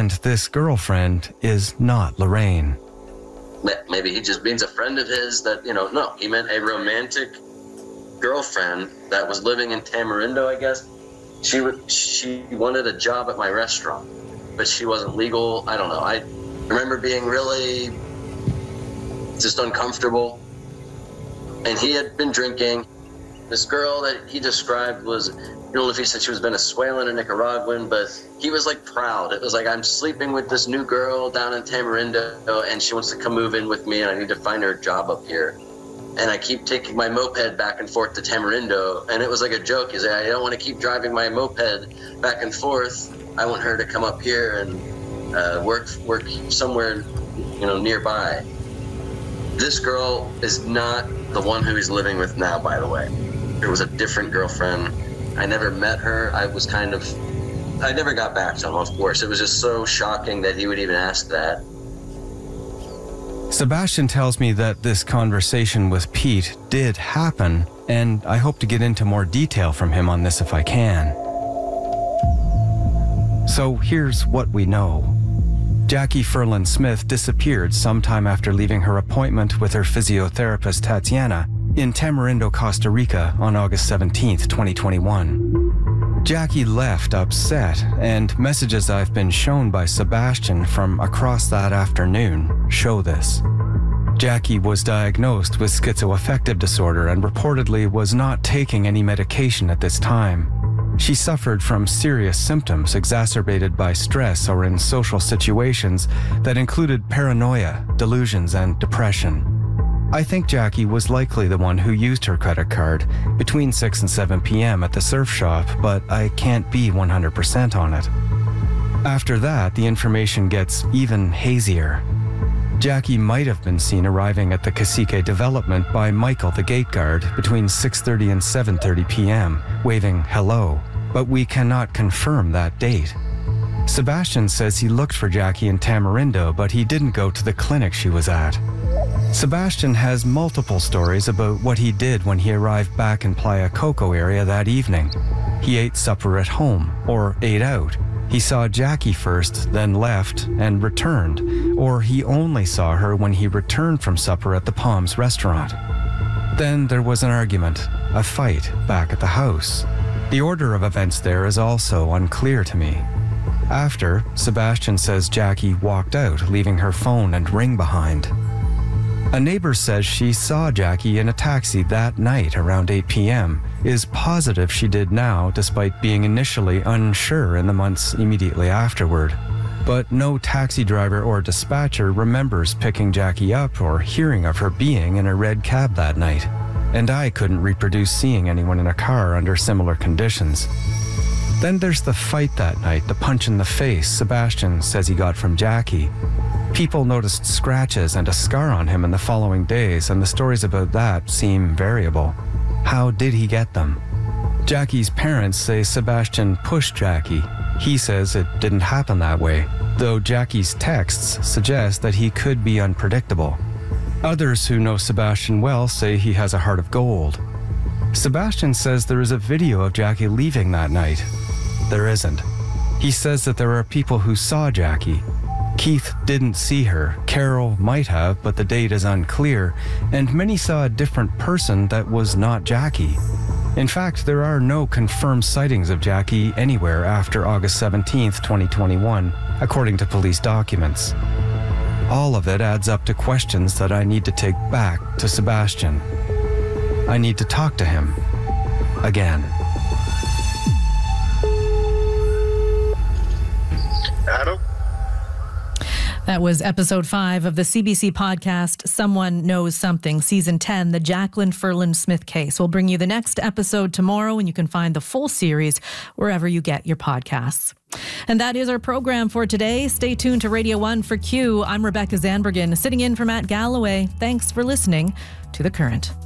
And this girlfriend is not Lorraine. Maybe he just means a friend of his that, no, he meant a romantic girlfriend that was living in Tamarindo, I guess. She wanted a job at my restaurant, but she wasn't legal. I don't know. I remember being really just uncomfortable. And he had been drinking. This girl that he described was, I don't know if he said she was Venezuelan or Nicaraguan, but he was like proud. It was like, I'm sleeping with this new girl down in Tamarindo and she wants to come move in with me and I need to find her a job up here. And I keep taking my moped back and forth to Tamarindo. And it was like a joke. He's like, I don't want to keep driving my moped back and forth. I want her to come up here and work somewhere, nearby. This girl is not the one who he's living with now, by the way. It was a different girlfriend. I never met her. I never got back to him, of course. It was just so shocking that he would even ask that. Sebastian tells me that this conversation with Pete did happen, and I hope to get into more detail from him on this if I can. So here's what we know. Jackie Ferland Smith disappeared sometime after leaving her appointment with her physiotherapist Tatiana in Tamarindo, Costa Rica on August 17th, 2021. Jackie left upset, and messages I've been shown by Sebastian from across that afternoon show this. Jackie was diagnosed with schizoaffective disorder and reportedly was not taking any medication at this time. She suffered from serious symptoms exacerbated by stress or in social situations that included paranoia, delusions, and depression. I think Jackie was likely the one who used her credit card between 6 and 7 p.m. at the surf shop, but I can't be 100% on it. After that, the information gets even hazier. Jackie might have been seen arriving at the Cacique development by Michael the gate guard between 6:30 and 7:30 p.m., waving hello, but we cannot confirm that date. Sebastian says he looked for Jackie in Tamarindo, but he didn't go to the clinic she was at. Sebastian has multiple stories about what he did when he arrived back in Playa Coco area that evening. He ate supper at home, or ate out. He saw Jackie first, then left, and returned, or he only saw her when he returned from supper at the Palms restaurant. Then there was an argument, a fight back at the house. The order of events there is also unclear to me. After, Sebastian says Jackie walked out, leaving her phone and ring behind. A neighbor says she saw Jackie in a taxi that night around 8 p.m., is positive she did now despite being initially unsure in the months immediately afterward. But no taxi driver or dispatcher remembers picking Jackie up or hearing of her being in a red cab that night, and I couldn't reproduce seeing anyone in a car under similar conditions. Then there's the fight that night, the punch in the face Sebastian says he got from Jackie. People noticed scratches and a scar on him in the following days, and the stories about that seem variable. How did he get them? Jackie's parents say Sebastian pushed Jackie. He says it didn't happen that way, though Jackie's texts suggest that he could be unpredictable. Others who know Sebastian well say he has a heart of gold. Sebastian says there is a video of Jackie leaving that night. There isn't. He says that there are people who saw Jackie. Keith didn't see her, Carol might have, but the date is unclear, and many saw a different person that was not Jackie. In fact, there are no confirmed sightings of Jackie anywhere after August 17th, 2021, according to police documents. All of it adds up to questions that I need to take back to Sebastian. I need to talk to him again. Adam? That was episode 5 of the CBC podcast, Someone Knows Something, season 10, the Jacqueline Ferland Smith case. We'll bring you the next episode tomorrow, and you can find the full series wherever you get your podcasts. And that is our program for today. Stay tuned to Radio 1 for Q. I'm Rebecca Zandbergen, sitting in for Matt Galloway. Thanks for listening to The Current.